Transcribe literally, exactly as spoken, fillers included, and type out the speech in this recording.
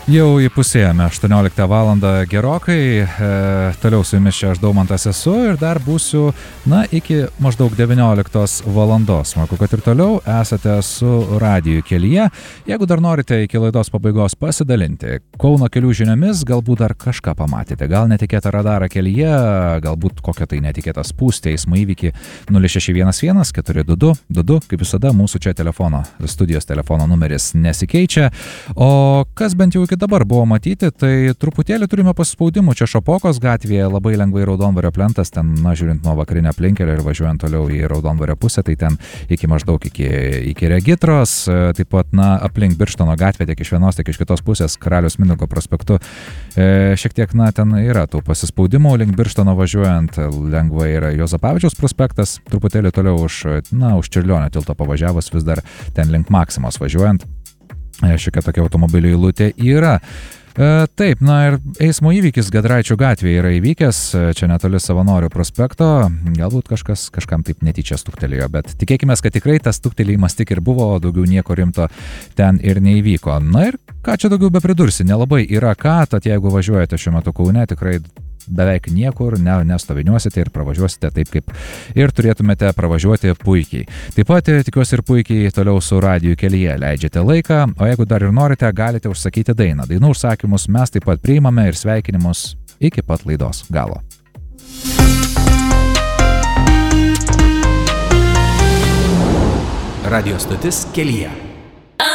Jau įpusėjome aštuonioliktą valandą gerokai, e, toliau su jumis čia aš Daumantas esu ir dar būsiu, na, iki maždaug devynioliktos valandos. Smagu, kad ir toliau esate su radiju kelyje. Jeigu dar norite iki laidos pabaigos pasidalinti Kauno kelių žiniomis, galbūt dar kažką pamatėte, gal netikėtą radarą kelyje, galbūt kokią tai netikėtą spūstį, eismo įvykį nulis šeši vienas vienas keturi du du du du, kaip visada mūsų čia telefono, studijos telefono numeris nesikeičia, o kas bent jau iki dabar buvo matyti, tai truputėlį turime pasispaudimų čia Šapokos gatvėje, labai lengvai Raudondvario plentas, ten, na, žiūrint nuo vakarinio aplinkelio ir važiuojant toliau į Raudondvario pusę, tai ten iki maždaug iki, iki Regitros, taip pat, na, aplink Birštono gatvę tiek iš vienos, tiek iš kitos pusės Karaliaus Mindaugo prospektu, e, šiek tiek, na, ten yra tų pasispaudimų, link Birštono važiuojant lengvai yra Juozapavičiaus prospektas, truputėlį toliau už, na, už Čiurlionio tilto pavažiavus, vis dar ten link Maksimos važiuojant. Šiokia tokia automobilių eilutė yra. E, taip, na ir eismo įvykis Giedraičių gatvėje yra įvykęs, čia netoli Savanorių prospekto, galbūt kažkas kažkam taip netyčia stuktelėjo, bet tikėkime, kad tikrai tas stuktelėjimas tik ir buvo, daugiau nieko rimto ten ir neįvyko. Na ir ką čia daugiau bepridursi, nelabai yra ką, tad jeigu važiuojate šiuo metu Kaune, tikrai beveik niekur ne, nestoviniuosite ir pravažiuosite taip, kaip ir turėtumėte pravažiuoti puikiai. Taip pat tikiuosi ir puikiai toliau su radiju kelyje leidžiate laiką, o jeigu dar ir norite, galite užsakyti dainą. Dainų užsakymus mes taip pat priimame ir sveikinimus iki pat laidos galo. Radio stotis kelyje.